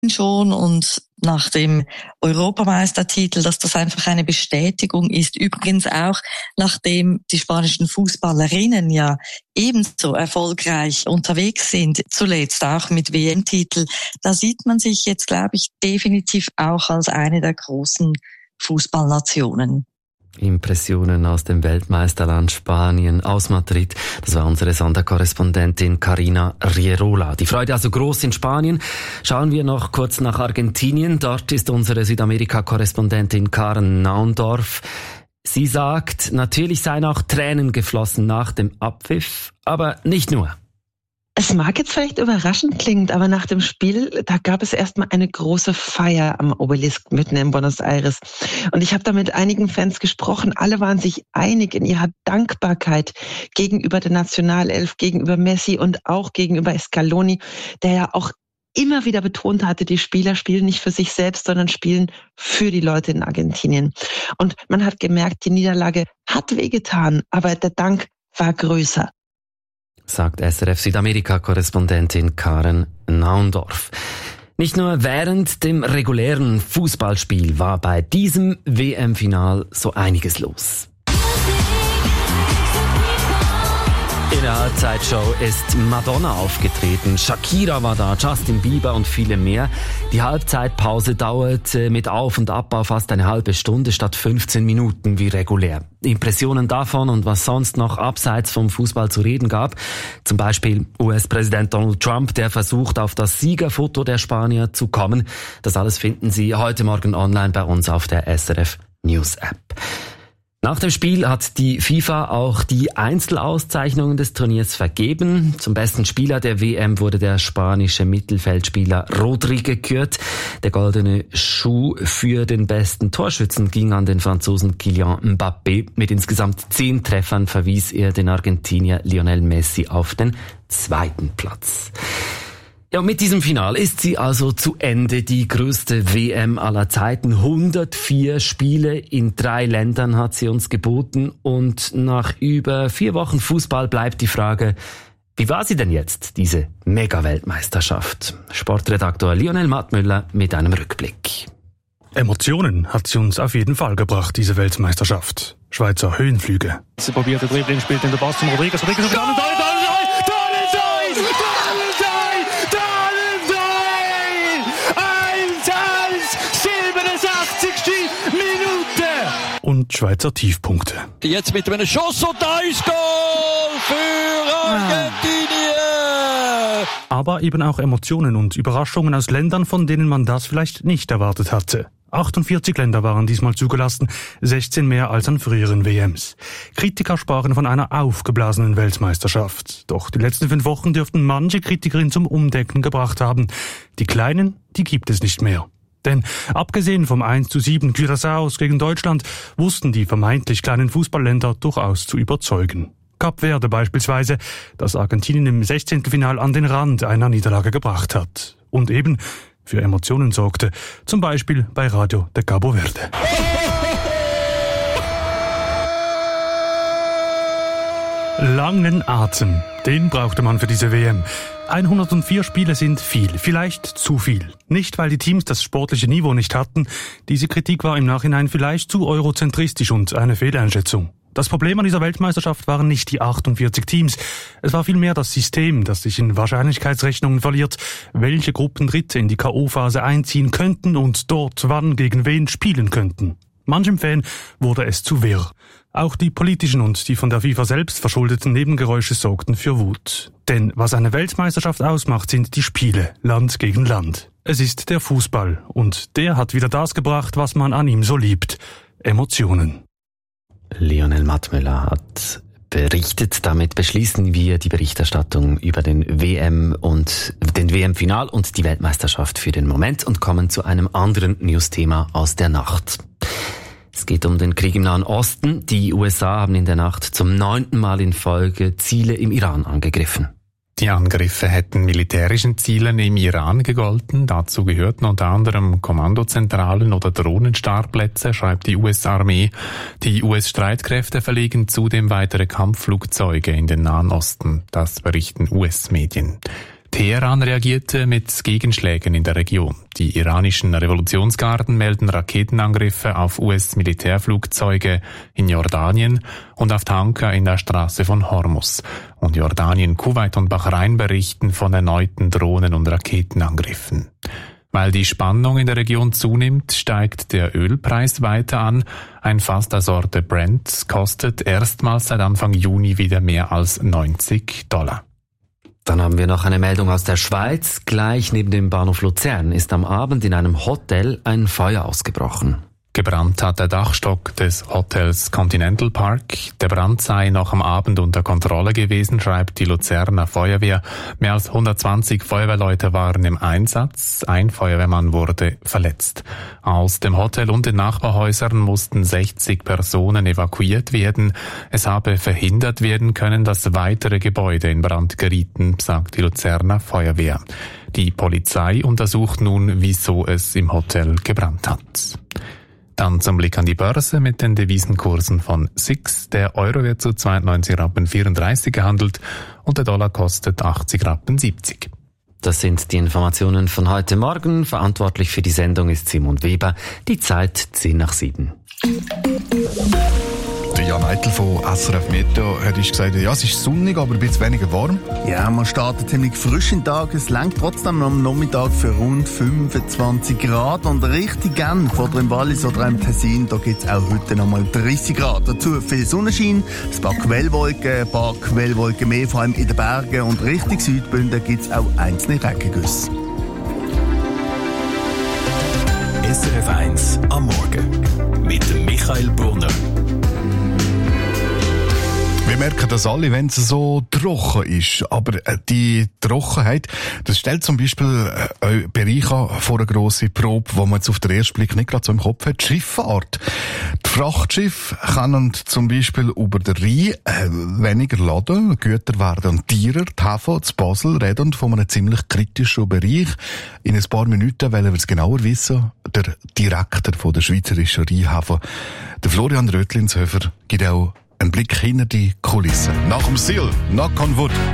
schon und nach dem Europameistertitel, dass das einfach eine Bestätigung ist. Übrigens auch, nachdem die spanischen Fußballerinnen ja ebenso erfolgreich unterwegs sind, zuletzt auch mit WM-Titel, da sieht man sich jetzt, glaube ich, definitiv auch als eine der großen Fußballnationen. Impressionen aus dem Weltmeisterland Spanien, aus Madrid. Das war unsere Sonderkorrespondentin Carina Rierola. Die Freude also groß in Spanien. Schauen wir noch kurz nach Argentinien. Dort ist unsere Südamerika-Korrespondentin Karen Naundorf. Sie sagt, natürlich seien auch Tränen geflossen nach dem Abpfiff, aber nicht nur. Es mag jetzt vielleicht überraschend klingen, aber nach dem Spiel, da gab es erstmal eine große Feier am Obelisk mitten in Buenos Aires. Und ich habe da mit einigen Fans gesprochen. Alle waren sich einig in ihrer Dankbarkeit gegenüber der Nationalelf, gegenüber Messi und auch gegenüber Scaloni, der ja auch immer wieder betont hatte, die Spieler spielen nicht für sich selbst, sondern spielen für die Leute in Argentinien. Und man hat gemerkt, die Niederlage hat wehgetan, aber der Dank war größer. Sagt SRF Südamerika-Korrespondentin Karen Naundorf. Nicht nur während dem regulären Fußballspiel war bei diesem WM-Final so einiges los. In der Halbzeitshow ist Madonna aufgetreten, Shakira war da, Justin Bieber und viele mehr. Die Halbzeitpause dauerte mit Auf- und Abbau fast eine halbe Stunde statt 15 Minuten wie regulär. Impressionen davon und was sonst noch abseits vom Fußball zu reden gab. Zum Beispiel US-Präsident Donald Trump, der versucht, auf das Siegerfoto der Spanier zu kommen. Das alles finden Sie heute Morgen online bei uns auf der SRF News App. Nach dem Spiel hat die FIFA auch die Einzelauszeichnungen des Turniers vergeben. Zum besten Spieler der WM wurde der spanische Mittelfeldspieler Rodri gekürt. Der goldene Schuh für den besten Torschützen ging an den Franzosen Kylian Mbappé. Mit insgesamt 10 Treffern verwies er den Argentinier Lionel Messi auf den 2. Platz. Ja, und mit diesem Finale ist sie also zu Ende, die größte WM aller Zeiten. 104 Spiele in 3 Ländern hat sie uns geboten und nach über 4 Wochen Fußball bleibt die Frage, wie war sie denn jetzt, diese Mega-Weltmeisterschaft? Sportredaktor Lionel Mattmüller mit einem Rückblick. Emotionen hat sie uns auf jeden Fall gebracht, diese Weltmeisterschaft. Schweizer Höhenflüge. Sie probiert den Dribbling, spielt in der Pass zum Rodriguez. Und Schweizer Tiefpunkte. Jetzt mit einem Schuss und da ist Goal für Argentinien! Aber eben auch Emotionen und Überraschungen aus Ländern, von denen man das vielleicht nicht erwartet hatte. 48 Länder waren diesmal zugelassen, 16 mehr als an früheren WMs. Kritiker sprachen von einer aufgeblasenen Weltmeisterschaft. Doch die letzten 5 Wochen dürften manche Kritikerinnen zum Umdenken gebracht haben. Die Kleinen, die gibt es nicht mehr. Denn abgesehen vom 1:7 Curaçaos gegen Deutschland wussten die vermeintlich kleinen Fußballländer durchaus zu überzeugen. Kap Verde beispielsweise, das Argentinien im 16. Final an den Rand einer Niederlage gebracht hat. Und eben für Emotionen sorgte, zum Beispiel bei Radio de Cabo Verde. Langen Atem, den brauchte man für diese WM. 104 Spiele sind viel, vielleicht zu viel. Nicht, weil die Teams das sportliche Niveau nicht hatten. Diese Kritik war im Nachhinein vielleicht zu eurozentristisch und eine Fehleinschätzung. Das Problem an dieser Weltmeisterschaft waren nicht die 48 Teams. Es war vielmehr das System, das sich in Wahrscheinlichkeitsrechnungen verliert, welche Gruppen Dritte in die K.O.-Phase einziehen könnten und dort wann gegen wen spielen könnten. Manchem Fan wurde es zu wirr. Auch die politischen und die von der FIFA selbst verschuldeten Nebengeräusche sorgten für Wut. Denn was eine Weltmeisterschaft ausmacht, sind die Spiele, Land gegen Land. Es ist der Fußball und der hat wieder das gebracht, was man an ihm so liebt. Emotionen. Lionel Mattmüller hat berichtet. Damit beschließen wir die Berichterstattung über den WM-Final und die Weltmeisterschaft für den Moment und kommen zu einem anderen News-Thema aus der Nacht. Es geht um den Krieg im Nahen Osten. Die USA haben in der Nacht zum 9. Mal in Folge Ziele im Iran angegriffen. Die Angriffe hätten militärischen Zielen im Iran gegolten. Dazu gehörten unter anderem Kommandozentralen oder Drohnenstartplätze, schreibt die US-Armee. Die US-Streitkräfte verlegen zudem weitere Kampfflugzeuge in den Nahen Osten. Das berichten US-Medien. Teheran reagierte mit Gegenschlägen in der Region. Die iranischen Revolutionsgarden melden Raketenangriffe auf US-Militärflugzeuge in Jordanien und auf Tanker in der Straße von Hormuz. Und Jordanien, Kuwait und Bahrain berichten von erneuten Drohnen- und Raketenangriffen. Weil die Spannung in der Region zunimmt, steigt der Ölpreis weiter an. Ein Fass der Sorte Brent kostet erstmals seit Anfang Juni wieder mehr als $90. Dann haben wir noch eine Meldung aus der Schweiz. Gleich neben dem Bahnhof Luzern ist am Abend in einem Hotel ein Feuer ausgebrochen. Gebrannt hat der Dachstock des Hotels Continental Park. Der Brand sei noch am Abend unter Kontrolle gewesen, schreibt die Luzerner Feuerwehr. Mehr als 120 Feuerwehrleute waren im Einsatz. Ein Feuerwehrmann wurde verletzt. Aus dem Hotel und den Nachbarhäusern mussten 60 Personen evakuiert werden. Es habe verhindert werden können, dass weitere Gebäude in Brand gerieten, sagt die Luzerner Feuerwehr. Die Polizei untersucht nun, wieso es im Hotel gebrannt hat. Dann zum Blick an die Börse mit den Devisenkursen von SIX. Der Euro wird zu 92,34 Rappen gehandelt und der Dollar kostet 80,70 Rappen. Das sind die Informationen von heute Morgen. Verantwortlich für die Sendung ist Simon Weber. Die Zeit 6:10. Der Jan Eitel von SRF Meteo hat gesagt, ja, es ist sonnig, aber ein bisschen weniger warm. Ja, man startet ziemlich frisch in den Tag. Es reicht trotzdem am Nachmittag für rund 25 Grad. Und richtig gern vor dem Wallis oder im Tessin, da gibt es auch heute nochmal 30 Grad. Dazu viel Sonnenschein, ein paar Quellwolken mehr, vor allem in den Bergen. Und Richtung Südbünden gibt es auch einzelne Regengüsse. SRF 1 am Morgen mit dem Michael Brunner. Wir merken das alle, wenn es so trocken ist. Aber die Trockenheit, das stellt zum Beispiel Bereiche vor eine grosse Probe, wo man jetzt auf den ersten Blick nicht gerade so im Kopf hat. Die Schifffahrt. Die Frachtschiffe können zum Beispiel über den Rhein weniger laden. Güter werden teurer. Die Häfen zu Basel reden von einem ziemlich kritischen Bereich. In ein paar Minuten wollen wir es genauer wissen. Der Direktor von der Schweizerischen Rheinhäfen, der Florian Rötlinshöfer, gibt auch einen Blick hinter die Kulissen. Nach dem Seal, Knock on Wood.